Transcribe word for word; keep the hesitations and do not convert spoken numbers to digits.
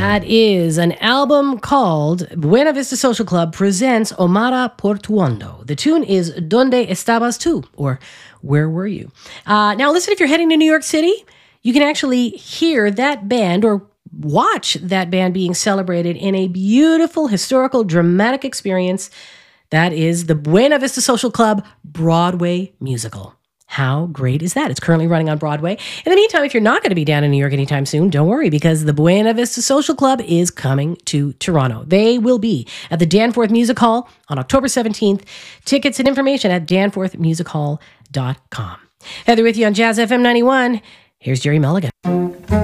That is an album called Buena Vista Social Club presents Omara Portuondo. The tune is Donde Estabas Tú, or Where Were You? Uh, now, listen, if you're heading to New York City, you can actually hear that band or watch that band being celebrated in a beautiful, historical, dramatic experience. That is the Buena Vista Social Club Broadway musical. How great is that? It's currently running on Broadway. In the meantime, if you're not going to be down in New York anytime soon, don't worry, because the Buena Vista Social Club is coming to Toronto. They will be at the Danforth Music Hall on October seventeenth. Tickets and information at danforth music hall dot com. Heather with you on Jazz F M ninety-one. Here's Jerry Mulligan.